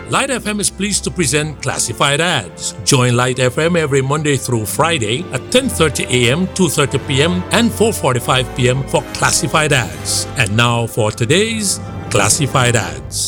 Light FM is pleased to present Classified Ads. Join Light FM every Monday through Friday at 10:30 a.m., 2:30 p.m., and 4:45 p.m. for Classified Ads. And now for today's Classified Ads.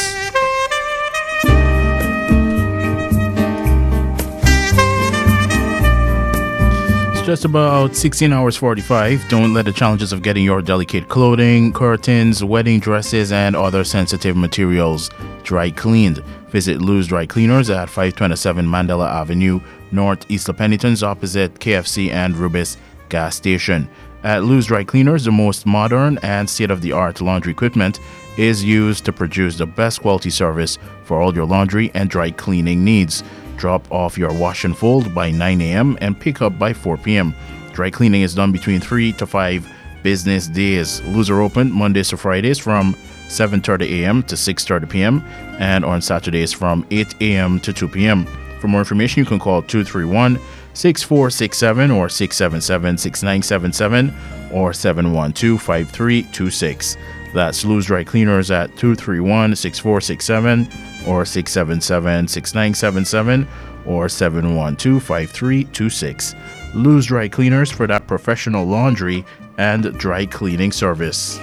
Just about 16 hours 45. Don't let the challenges of getting your delicate clothing, curtains, wedding dresses, and other sensitive materials dry cleaned. Visit Lou's Dry Cleaners at 527 Mandela Avenue, northeast of Pennington's, opposite KFC and Rubis gas station. At Lou's Dry Cleaners, the most modern and state-of-the-art laundry equipment is used to produce the best quality service for all your laundry and dry cleaning needs. Drop off your wash and fold by 9 a.m. and pick up by 4 p.m. Dry cleaning is done between 3 to 5 business days. Lou's are open Mondays to Fridays from 7:30 a.m. to 6:30 p.m. and on Saturdays from 8 a.m. to 2 p.m. For more information, you can call 231-6467 or 677-6977 or 712-5326. That's Lou's Dry Cleaners at 231-6467 or 677-6977 or 712-5326. Lou's Dry Cleaners for that professional laundry and dry cleaning service.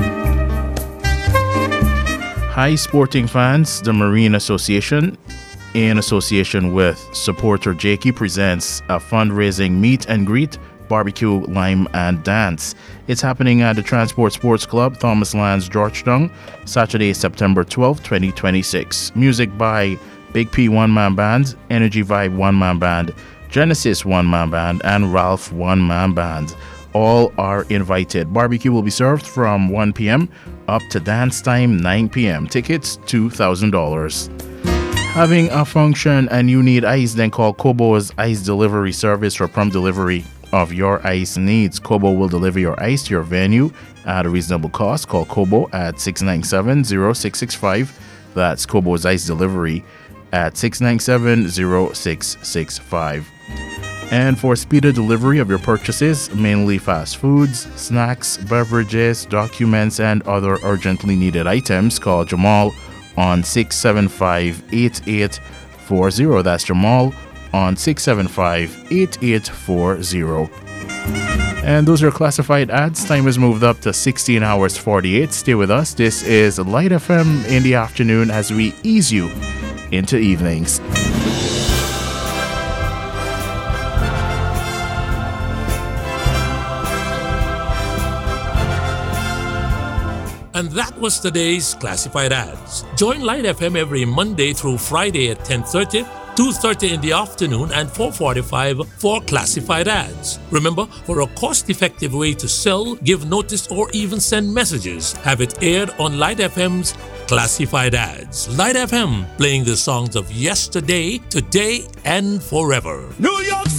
Hi, sporting fans. The Marine Association, in association with supporter Jakey, presents a fundraising meet and greet, barbecue, lime, and dance. It's happening at the Transport Sports Club, Thomas Lands, Georgetown, Saturday, September 12, 2026. Music by Big P One-Man Band, Energy Vibe One-Man Band, Genesis One-Man Band, and Ralph One-Man Band. All are invited. Barbecue will be served from 1 p.m. up to dance time 9 p.m. Tickets $2,000. Having a function and you need ice, then call Kobo's Ice Delivery Service for prompt delivery of your ice needs. Kobo will deliver your ice to your venue at a reasonable cost. Call Kobo at 697-0665. That's Kobo's Ice Delivery at 697-0665. And for speedy delivery of your purchases, mainly fast foods, snacks, beverages, documents, and other urgently needed items, call Jamal on 675-8840. That's Jamal on 675-8840. And those are classified ads. Time is moved up to 16 hours 48. Stay with us. This is Light FM in the afternoon as we ease you into evenings. And that was today's Classified Ads. Join Light FM every Monday through Friday at 10:30, 2:30 in the afternoon, and 4:45 for Classified Ads. Remember, for a cost-effective way to sell, give notice, or even send messages, have it aired on Light FM's Classified Ads. Light FM, playing the songs of yesterday, today, and forever. New York